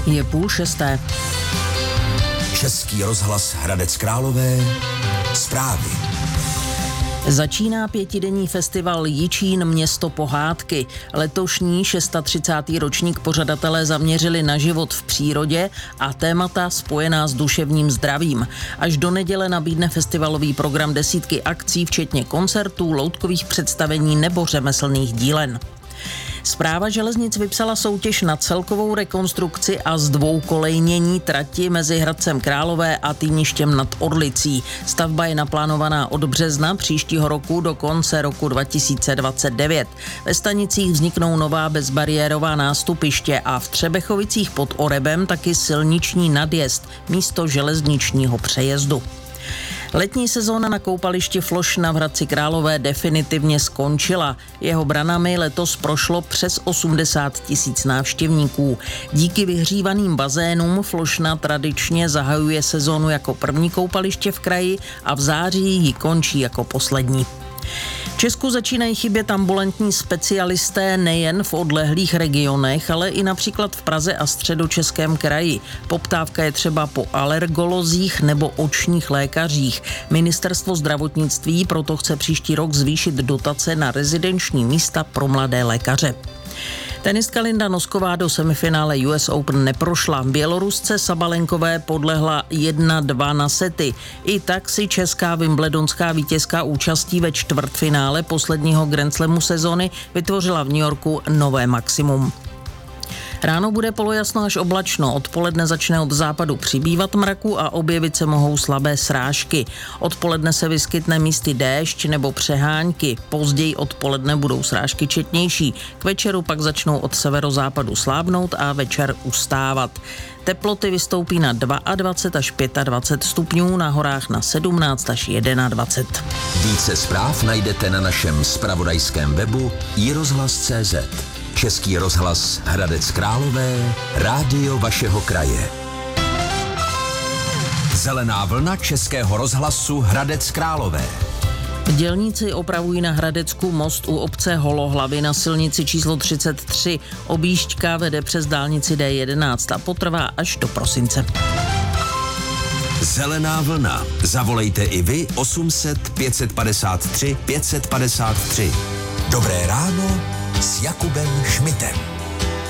Je 5:30. Český rozhlas Hradec Králové. Zprávy. Začíná 5denní festival Jičín město pohádky. Letošní 630. ročník pořadatelé zaměřili na život v přírodě a témata spojená s duševním zdravím. Až do neděle nabídne festivalový program desítky akcí, včetně koncertů, loutkových představení nebo řemeslných dílen. Správa železnic vypsala soutěž na celkovou rekonstrukci a zdvoukolejnění trati mezi Hradcem Králové a Týništěm nad Orlicí. Stavba je naplánovaná od března příštího roku do konce roku 2029. Ve stanicích vzniknou nová bezbariérová nástupiště a v Třebechovicích pod Orebem taky silniční nadjezd místo železničního přejezdu. Letní sezóna na koupališti Flošna v Hradci Králové definitivně skončila. Jeho branami letos prošlo přes 80 000 návštěvníků. Díky vyhřívaným bazénům Flošna tradičně zahajuje sezónu jako první koupaliště v kraji a v září ji končí jako poslední. V Česku začínají chybět ambulantní specialisté nejen v odlehlých regionech, ale i například v Praze a Středočeském kraji. Poptávka je třeba po alergolozích nebo očních lékařích. Ministerstvo zdravotnictví proto chce příští rok zvýšit dotace na rezidenční místa pro mladé lékaře. Tenistka Linda Nosková do semifinále US Open neprošla. Bělorusce Sabalenkové podlehla 1-2 na sety. I tak si česká wimbledonská vítězka účastí ve čtvrtfinále posledního Grand Slamu sezony vytvořila v New Yorku nové maximum. Ráno bude polojasno až oblačno, odpoledne začne od západu přibývat mraku a objevit se mohou slabé srážky. Odpoledne se vyskytne místy déšť nebo přehánky, později odpoledne budou srážky četnější. K večeru pak začnou od severozápadu slábnout a večer ustávat. Teploty vystoupí na 22 až 25 stupňů, na horách na 17 až 21. Více zpráv najdete na našem zpravodajském webu iRozhlas.cz. Český rozhlas Hradec Králové, rádio vašeho kraje. Zelená vlna Českého rozhlasu Hradec Králové. Dělníci opravují na Hradecku most u obce Holohlavy na silnici číslo 33. Objížďka vede přes dálnici D11 a potrvá až do prosince. Zelená vlna. Zavolejte i vy 800 553 553. Dobré ráno s Jakubem Šmitem.